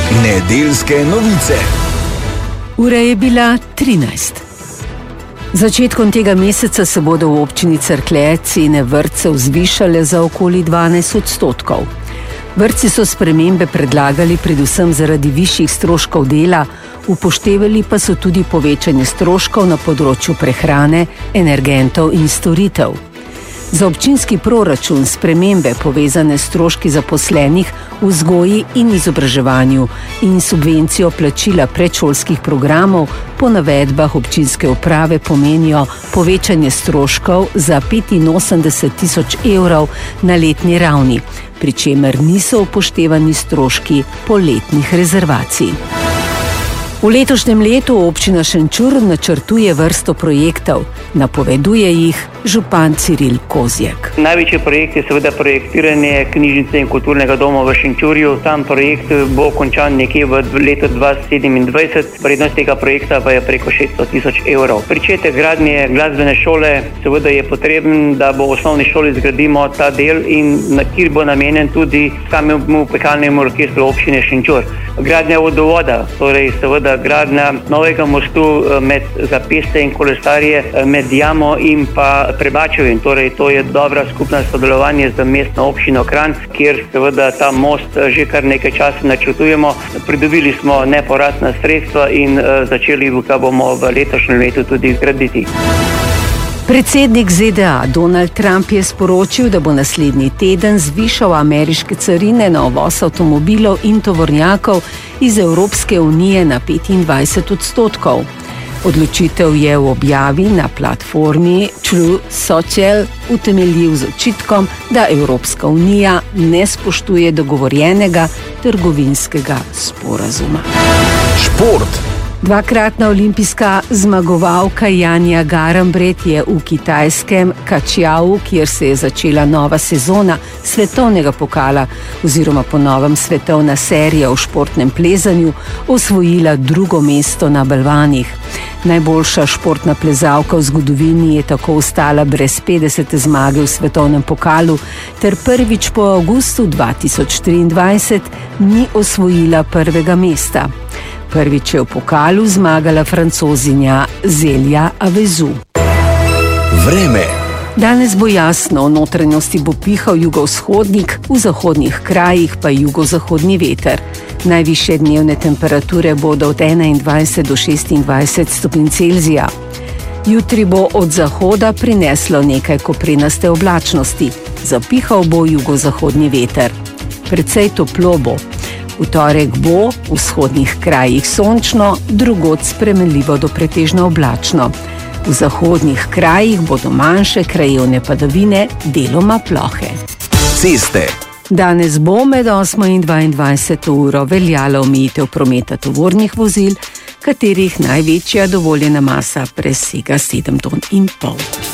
Nedeljske novice. Ura je bila 13. Začetkom tega meseca se bodo v občini Cerklje cene vrtcev zvišale za okoli 12%. Vrtci so spremembe predlagali predvsem zaradi višjih stroškov dela, upoštevali pa so tudi povečanje stroškov na področju prehrane, energentov in storitev. Za občinski proračun spremembe povezane s stroški zaposlenih v vzgoji in izobraževanju in subvencijo plačila predšolskih programov po navedbah občinske uprave pomenijo povečanje stroškov za 85.000 evrov na letni ravni, pri čemer niso upoštevani stroški poletnih rezervacij. V letošnjem letu občina Šenčur načrtuje vrsto projektov, napoveduje jih župan Ciril Kozjek. Največji projekt je seveda projektiranje knjižnice in kulturnega doma v Šenčurju. Tam projekt bo končan nekje v letu 2027, vrednost tega projekta pa je preko 600.000 evrov. Pričetek gradnje glasbene šole seveda je potreben, da bo v osnovni šoli zgradimo ta del in kjer bo namenjen tudi samemu pekalnemu orkestru občine Šenčur. Gradnja vodovoda, torej seveda gradnja novega mostu med Zapestje in Kolesarje, med Jamo in pa Prebačevim. Torej to je dobra skupna sodelovanje z mestno občino Kranj, kjer seveda ta most že kar nekaj časa načrtujemo. Pridobili smo nepovratna sredstva in začeli ga bomo v letošnjem letu tudi graditi. Predsednik ZDA Donald Trump je sporočil, da bo naslednji teden zvišal ameriške carine na uvoz avtomobilov in tovornjakov iz Evropske unije na 25%. Odločitev je v objavi na platformi Truth Social utemeljil z očitkom, da Evropska unija ne spoštuje dogovorjenega trgovinskega sporazuma. Šport. Dvakratna olimpijska zmagovalka Janja Garnbret je v kitajskem Kačiavu, kjer se je začela nova sezona svetovnega pokala oziroma po novem svetovna serija v športnem plezanju, osvojila drugo mesto na balvanih. Najboljša športna plezalka v zgodovini je tako ostala brez 50. zmage v svetovnem pokalu ter prvič po avgustu 2023 ni osvojila prvega mesta. Prvič je v pokalu zmagala Francozinja Zelja Avezu. Vreme. Danes bo jasno, v notranjosti bo pihal jugovzhodnik, v zahodnih krajih pa jugozahodni veter. Najvišje dnevne temperature bodo od 21 do 26 stopinj Celzija. Jutri bo od zahoda prineslo nekaj koprenaste oblačnosti. Zapihal bo jugozahodni veter. Precej toplo bo. V torek bo v vzhodnih krajih sončno, drugod spremenljivo do pretežno oblačno. V zahodnih krajih bodo manjše krajevne padavine, deloma plohe. Ceste. Danes bo med 8 in 22 uro veljala omejitev prometa tovornih vozil, katerih največja dovoljena masa presega 7,5 ton.